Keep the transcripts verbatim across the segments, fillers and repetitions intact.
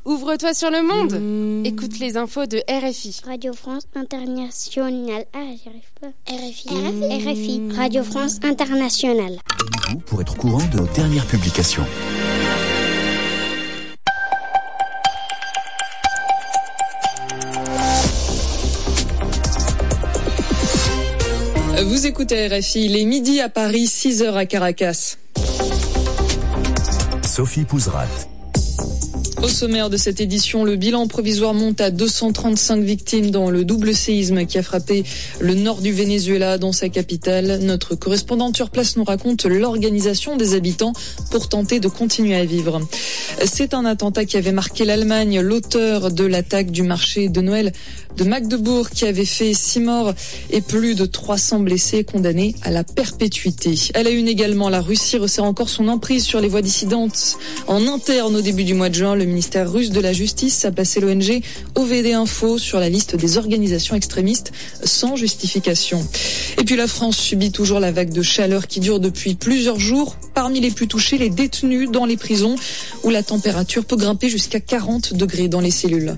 Ouvre-toi sur le monde. Mmh. Écoute les infos de R F I. Radio France Internationale. Ah, j'y arrive pas. R F I. Mmh. R F I. Radio France Internationale. Abonnez-vous pour être au courant de nos dernières publications. Vous écoutez R F I, il est midi à Paris, six heures à Caracas. Sophie Pouzrat. Au sommaire de cette édition, le bilan provisoire monte à deux cent trente-cinq victimes dans le double séisme qui a frappé le nord du Venezuela, dans sa capitale. Notre correspondante sur place nous raconte l'organisation des habitants pour tenter de continuer à vivre. C'est un attentat qui avait marqué l'Allemagne. L'auteur de l'attaque du marché de Noël de Magdebourg, qui avait fait six morts et plus de trois cents blessés, condamnés à la perpétuité. À la une également, la Russie resserre encore son emprise sur les voix dissidentes en interne au début du mois de juin. Le ministère russe de la Justice a placé l'O N G O V D Info sur la liste des organisations extrémistes sans justification. Et puis la France subit toujours la vague de chaleur qui dure depuis plusieurs jours. Parmi les plus touchés, les détenus dans les prisons où la température peut grimper jusqu'à quarante degrés dans les cellules.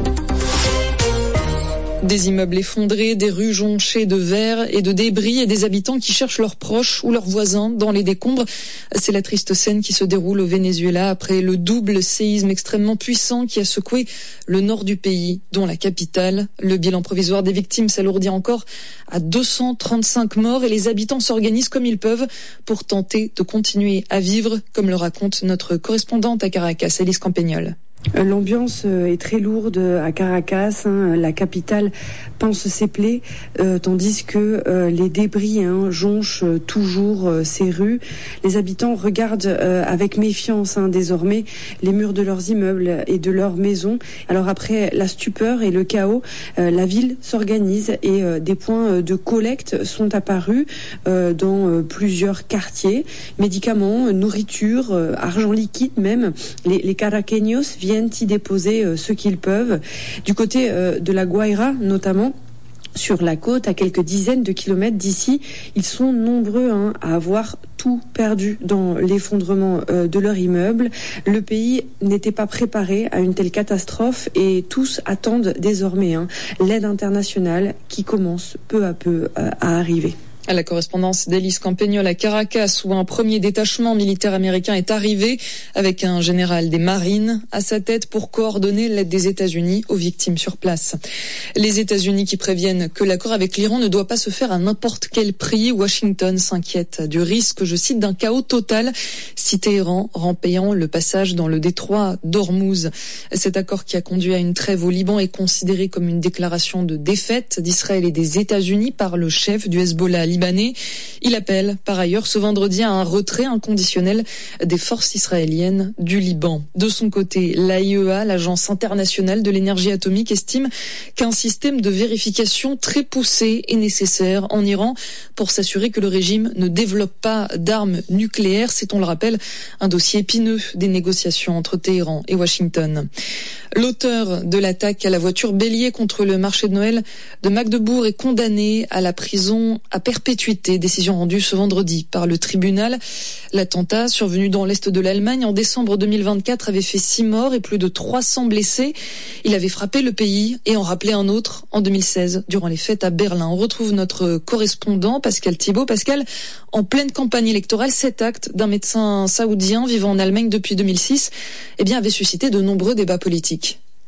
Des immeubles effondrés, des rues jonchées de verre et de débris et des habitants qui cherchent leurs proches ou leurs voisins dans les décombres. C'est la triste scène qui se déroule au Venezuela après le double séisme extrêmement puissant qui a secoué le nord du pays, dont la capitale. Le bilan provisoire des victimes s'alourdit encore à deux cent trente-cinq morts et les habitants s'organisent comme ils peuvent pour tenter de continuer à vivre, comme le raconte notre correspondante à Caracas, Élise Campagnol. L'ambiance est très lourde à Caracas, hein, la capitale panse ses plaies, euh, tandis que euh, les débris hein, jonchent toujours euh, ces rues. Les habitants regardent euh, avec méfiance hein, désormais les murs de leurs immeubles et de leurs maisons. Alors après la stupeur et le chaos, euh, la ville s'organise et euh, des points de collecte sont apparus euh, dans euh, plusieurs quartiers. Médicaments, nourriture, euh, argent liquide même. Les, les caraqueños viennent y déposer euh, ce qu'ils peuvent. Du côté euh, de la Guaira notamment, sur la côte, à quelques dizaines de kilomètres d'ici, ils sont nombreux hein, à avoir tout perdu dans l'effondrement euh, de leur immeuble. Le pays n'était pas préparé à une telle catastrophe et tous attendent désormais hein, l'aide internationale qui commence peu à peu euh, à arriver. À la correspondance d'Élise Campagnol à Caracas, où un premier détachement militaire américain est arrivé avec un général des marines à sa tête pour coordonner l'aide des États-Unis aux victimes sur place. Les États-Unis qui préviennent que l'accord avec l'Iran ne doit pas se faire à n'importe quel prix. Washington s'inquiète du risque, je cite, d'un chaos total si Téhéran rend payant le passage dans le détroit d'Ormuz. Cet accord qui a conduit à une trêve au Liban est considéré comme une déclaration de défaite d'Israël et des États-Unis par le chef du Hezbollah libanais. Il appelle par ailleurs ce vendredi à un retrait inconditionnel des forces israéliennes du Liban. De son côté, l'A I E A, l'Agence internationale de l'énergie atomique, estime qu'un système de vérification très poussé est nécessaire en Iran pour s'assurer que le régime ne développe pas d'armes nucléaires. C'est, on le rappelle, un dossier épineux des négociations entre Téhéran et Washington. L'auteur de l'attaque à la voiture bélier contre le marché de Noël de Magdebourg est condamné à la prison à perpétuité, décision rendue ce vendredi par le tribunal. L'attentat, survenu dans l'est de l'Allemagne en décembre deux mille vingt-quatre, avait fait six morts et plus de trois cents blessés. Il avait frappé le pays et en rappelé un autre en deux mille seize, durant les fêtes à Berlin. On retrouve notre correspondant Pascal Thibault. Pascal, en pleine campagne électorale, cet acte d'un médecin saoudien vivant en Allemagne depuis deux mille six eh bien, avait suscité de nombreux débats politiques.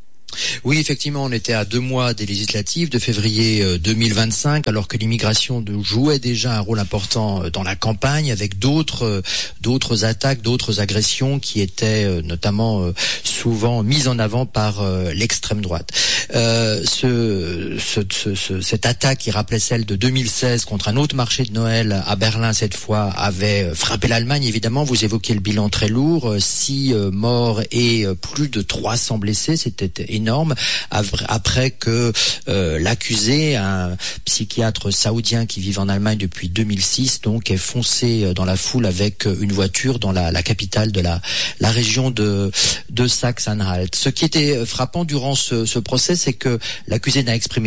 Oui, effectivement, on était à deux mois des législatives de février deux mille vingt-cinq, alors que l'immigration jouait déjà un rôle important dans la campagne, avec d'autres d'autres attaques, d'autres agressions qui étaient notamment souvent mises en avant par l'extrême droite. Euh, ce, ce, ce, ce, cette attaque qui rappelait celle de deux mille seize contre un autre marché de Noël à Berlin cette fois avait frappé l'Allemagne. Évidemment, vous évoquez le bilan très lourd, six morts et plus de trois cents blessés, c'était énorme. Après que euh, l'accusé, un psychiatre saoudien qui vit en Allemagne depuis deux mille six, donc est foncé dans la foule avec une voiture dans la, la capitale de la, la région de, de Saxe-Anhalt. Ce qui était frappant durant ce, ce procès, c'est que l'accusé n'a exprimé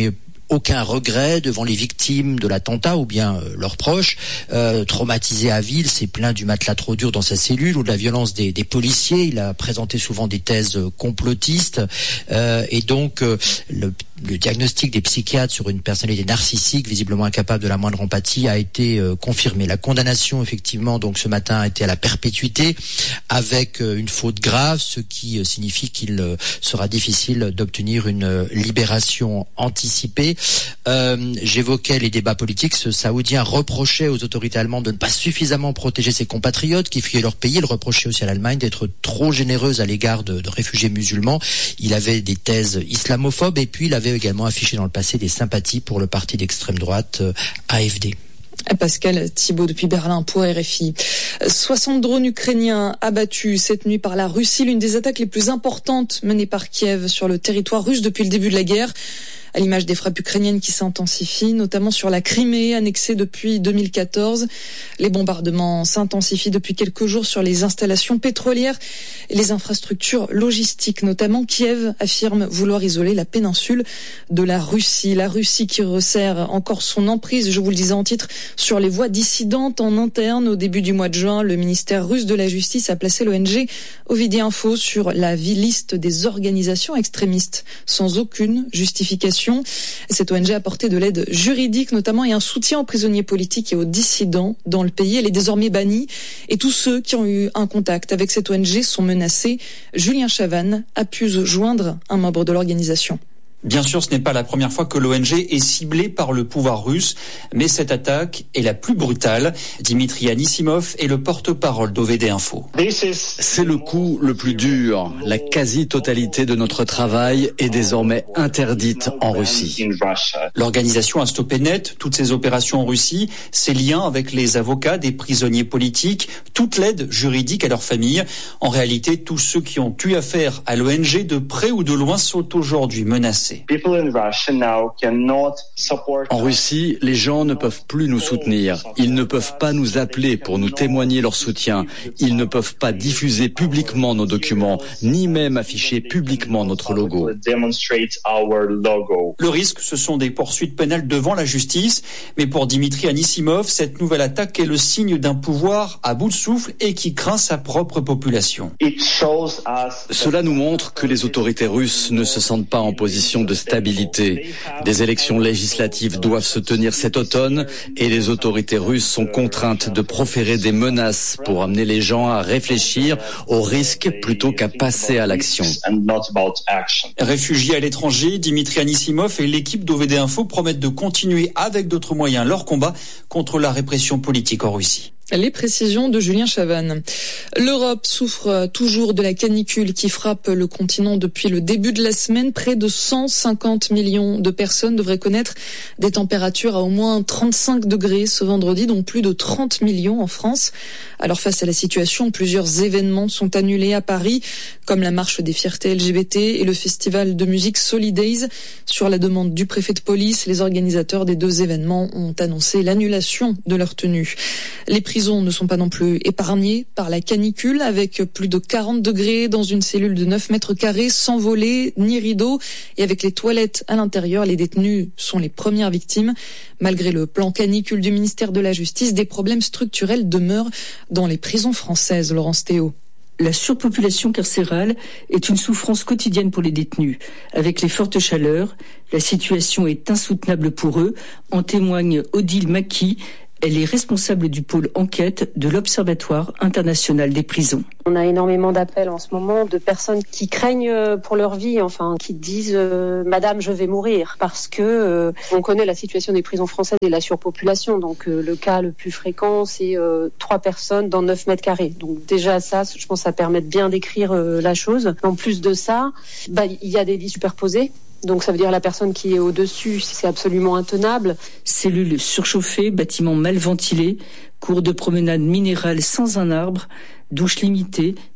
aucun regret devant les victimes de l'attentat ou bien euh, leurs proches. Euh, traumatisé à ville, s'est plaint du matelas trop dur dans sa cellule ou de la violence des, des policiers. Il a présenté souvent des thèses complotistes euh, et donc euh, le, le diagnostic des psychiatres sur une personnalité narcissique, visiblement incapable de la moindre empathie, a été euh, confirmé. La condamnation, effectivement, donc ce matin, a été à la perpétuité avec euh, une faute grave, ce qui euh, signifie qu'il euh, sera difficile d'obtenir une euh, libération anticipée. Euh, j'évoquais les débats politiques. Ce Saoudien reprochait aux autorités allemandes de ne pas suffisamment protéger ses compatriotes qui fuyaient leur pays. Il reprochait aussi à l'Allemagne d'être trop généreuse à l'égard de, de réfugiés musulmans. Il avait des thèses islamophobes et puis il avait également affiché dans le passé des sympathies pour le parti d'extrême droite euh, A F D. Pascal Thibault depuis Berlin pour R F I. soixante drones ukrainiens abattus cette nuit par la Russie, l'une des attaques les plus importantes menées par Kiev sur le territoire russe depuis le début de la guerre. À l'image des frappes ukrainiennes qui s'intensifient, notamment sur la Crimée, annexée depuis deux mille quatorze. Les bombardements s'intensifient depuis quelques jours sur les installations pétrolières et les infrastructures logistiques, notamment. Kiev affirme vouloir isoler la péninsule de la Russie. La Russie qui resserre encore son emprise, je vous le disais en titre, sur les voies dissidentes en interne. Au début du mois de juin, le ministère russe de la Justice a placé l'O N G Ovidia Info sur la liste des organisations extrémistes, sans aucune justification. Cette O N G a apporté de l'aide juridique notamment et un soutien aux prisonniers politiques et aux dissidents dans le pays. Elle est désormais bannie et tous ceux qui ont eu un contact avec cette O N G sont menacés. Julien Chavannes a pu joindre un membre de l'organisation. Bien sûr, ce n'est pas la première fois que l'O N G est ciblée par le pouvoir russe, mais cette attaque est la plus brutale. Dimitri Anisimov est le porte-parole d'O V D Info. C'est le coup le plus dur. La quasi-totalité de notre travail est désormais interdite en Russie. L'organisation a stoppé net toutes ses opérations en Russie, ses liens avec les avocats des prisonniers politiques, toute l'aide juridique à leurs familles. En réalité, tous ceux qui ont eu affaire à l'O N G de près ou de loin sont aujourd'hui menacés. En Russie, les gens ne peuvent plus nous soutenir. Ils ne peuvent pas nous appeler pour nous témoigner leur soutien. Ils ne peuvent pas diffuser publiquement nos documents, ni même afficher publiquement notre logo. Le risque, ce sont des poursuites pénales devant la justice. Mais pour Dimitri Anisimov, cette nouvelle attaque est le signe d'un pouvoir à bout de souffle et qui craint sa propre population. Cela nous montre que les autorités russes ne se sentent pas en position de stabilité. Des élections législatives doivent se tenir cet automne et les autorités russes sont contraintes de proférer des menaces pour amener les gens à réfléchir aux risques plutôt qu'à passer à l'action. Réfugiés à l'étranger, Dimitri Anisimov et l'équipe d'O V D Info promettent de continuer avec d'autres moyens leur combat contre la répression politique en Russie. Les précisions de Julien Chavannes. L'Europe souffre toujours de la canicule qui frappe le continent depuis le début de la semaine. Près de cent cinquante millions de personnes devraient connaître des températures à au moins trente-cinq degrés ce vendredi, dont plus de trente millions en France. Alors face à la situation, plusieurs événements sont annulés à Paris, comme la marche des fiertés L G B T et le festival de musique Solidays. Sur la demande du préfet de police, les organisateurs des deux événements ont annoncé l'annulation de leur tenue. Les prisons ne sont pas non plus épargnées par la canicule, avec plus de quarante degrés dans une cellule de neuf mètres carrés, sans volets ni rideaux, et avec les toilettes à l'intérieur. Les détenus sont les premières victimes. Malgré le plan canicule du ministère de la Justice, des problèmes structurels demeurent dans les prisons françaises. Laurence Théo. La surpopulation carcérale est une souffrance quotidienne pour les détenus. Avec les fortes chaleurs, la situation est insoutenable pour eux, en témoigne Odile Maki. Elle est responsable du pôle enquête de l'Observatoire international des prisons. On a énormément d'appels en ce moment de personnes qui craignent pour leur vie, enfin qui disent euh, « Madame, je vais mourir » parce que euh, on connaît la situation des prisons françaises et la surpopulation. Donc euh, le cas le plus fréquent, c'est euh, trois personnes dans neuf mètres carrés. Donc déjà ça, je pense que ça permet de bien décrire euh, la chose. En plus de ça, bah, il y a des lits superposés. Donc ça veut dire la personne qui est au-dessus, c'est absolument intenable. Cellules surchauffées, bâtiments mal ventilés, cours de promenade minérale sans un arbre, douches limitées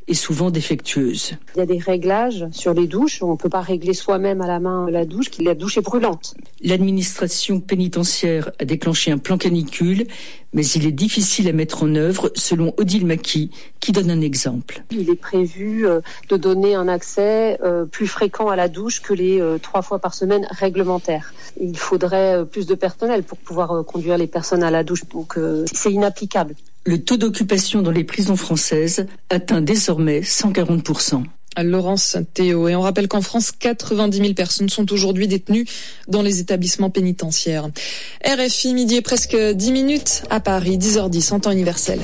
est souvent défectueuse. Il y a des réglages sur les douches. On ne peut pas régler soi-même à la main la douche, la douche est brûlante. L'administration pénitentiaire a déclenché un plan canicule, mais il est difficile à mettre en œuvre, selon Odile Maki, qui donne un exemple. Il est prévu de donner un accès plus fréquent à la douche que les trois fois par semaine réglementaires. Il faudrait plus de personnel pour pouvoir conduire les personnes à la douche, donc c'est inapplicable. Le taux d'occupation dans les prisons françaises atteint désormais cent quarante pour cent. Laurence Théo. Et on rappelle qu'en France, quatre-vingt-dix mille personnes sont aujourd'hui détenues dans les établissements pénitentiaires. R F I, midi et presque dix minutes à Paris, dix heures dix en temps universel.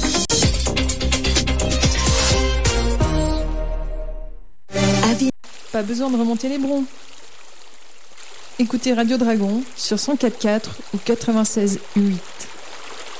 Pas besoin de remonter les broncs. Écoutez Radio Dragon sur cent quatre virgule quatre ou quatre-vingt-seize virgule huit.